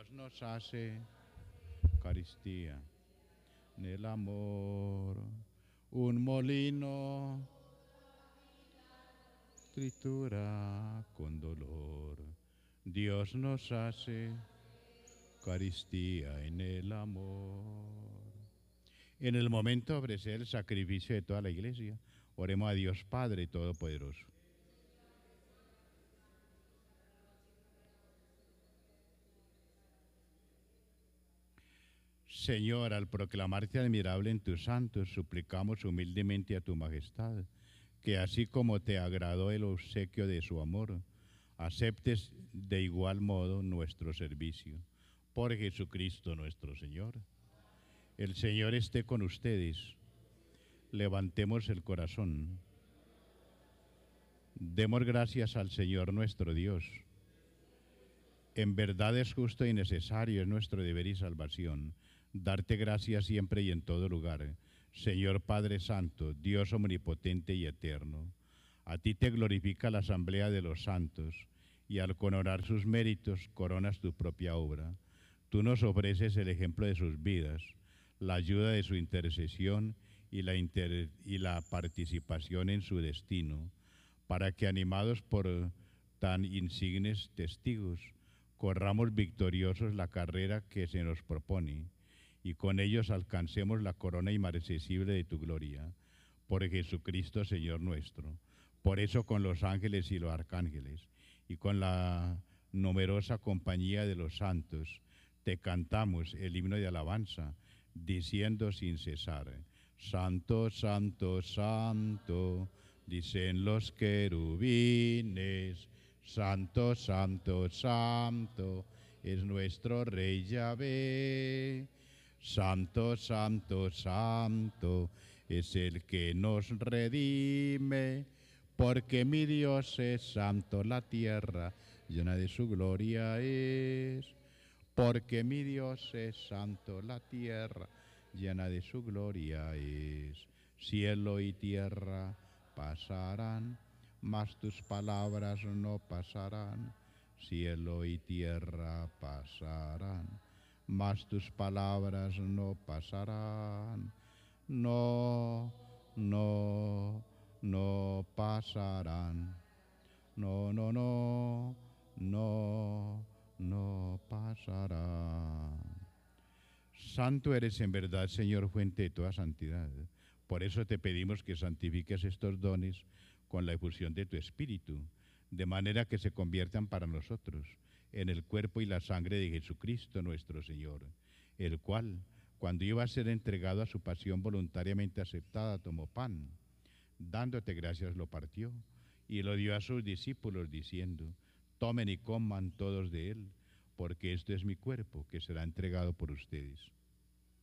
Dios nos hace Eucaristía en el amor, un molino tritura con dolor. Dios nos hace Eucaristía en el amor. En el momento de ofrecer el sacrificio de toda la iglesia, oremos a Dios Padre Todopoderoso. Señor, al proclamarte admirable en tus santos, suplicamos humildemente a tu majestad, que así como te agradó el obsequio de su amor, aceptes de igual modo nuestro servicio. Por Jesucristo nuestro Señor. El Señor esté con ustedes. Levantemos el corazón. Demos gracias al Señor nuestro Dios. En verdad es justo y necesario, es nuestro deber y salvación, darte gracias siempre y en todo lugar, Señor Padre Santo, Dios omnipotente y eterno. A ti te glorifica la asamblea de los santos, y al coronar sus méritos coronas tu propia obra. Tú nos ofreces el ejemplo de sus vidas, la ayuda de su intercesión y la participación en su destino, para que animados por tan insignes testigos, corramos victoriosos la carrera que se nos propone, y con ellos alcancemos la corona inmarcesible de tu gloria, por Jesucristo Señor nuestro. Por eso con los ángeles y los arcángeles, y con la numerosa compañía de los santos, te cantamos el himno de alabanza, diciendo sin cesar: Santo, santo, santo, dicen los querubines, santo, santo, santo, es nuestro Rey Yahvé. Santo, santo, santo, es el que nos redime, porque mi Dios es santo, la tierra llena de su gloria es. Porque mi Dios es santo, la tierra llena de su gloria es. Cielo y tierra pasarán, mas tus palabras no pasarán. Cielo y tierra pasarán, mas tus palabras no pasarán. No, no, no pasarán. No, no, no, no, no pasará. Santo eres en verdad, Señor, fuente de toda santidad. Por eso te pedimos que santifiques estos dones con la efusión de tu Espíritu, de manera que se conviertan para nosotros en el cuerpo y la sangre de Jesucristo nuestro Señor, el cual, cuando iba a ser entregado a su pasión voluntariamente aceptada, tomó pan, dándote gracias lo partió y lo dio a sus discípulos diciendo: tomen y coman todos de él, porque esto es mi cuerpo que será entregado por ustedes.